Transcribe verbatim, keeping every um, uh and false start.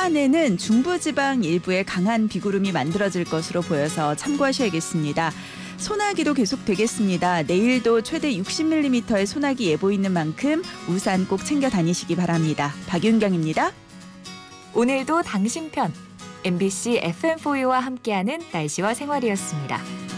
안에는 중부지방 일부에 강한 비구름이 만들어질 것으로 보여서 참고하셔야겠습니다. 소나기도 계속되겠습니다. 내일도 최대 육십 밀리미터의 소나기 예보 있는 만큼 우산 꼭 챙겨 다니시기 바랍니다. 박윤경입니다. 오늘도 당신 편 엠비씨 에프엠포유와 함께하는 날씨와 생활이었습니다.